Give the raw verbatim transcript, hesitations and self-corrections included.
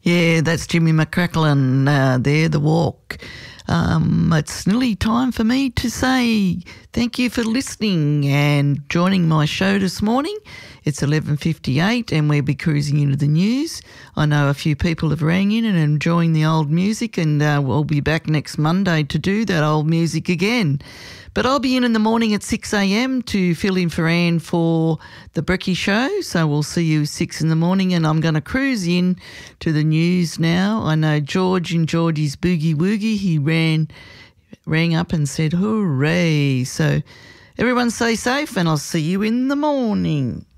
Yeah, that's Jimmy McCracklin uh, there, The Walk. Um, it's nearly time for me to say thank you for listening and joining my show this morning. It's eleven fifty-eight and we'll be cruising into the news. I know a few people have rang in and enjoying the old music, and uh, we'll be back next Monday to do that old music again. But I'll be in in the morning at six a.m. to fill in for Anne for the Brekkie Show. So we'll see you six in the morning, and I'm going to cruise in to the news now. I know George in Georgie's Boogie Woogie, he ran, rang up and said, hooray. So everyone stay safe, and I'll see you in the morning.